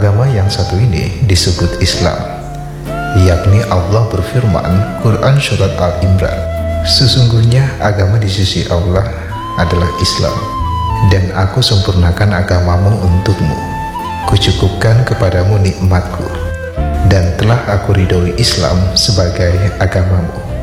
Agama yang satu ini disebut Islam, yakni Allah berfirman, Quran Surat Al-Imran, sesungguhnya agama di sisi Allah adalah Islam, dan aku sempurnakan agamamu untukmu, kucukupkan kepadamu nikmatku, dan telah aku ridhoi Islam sebagai agamamu.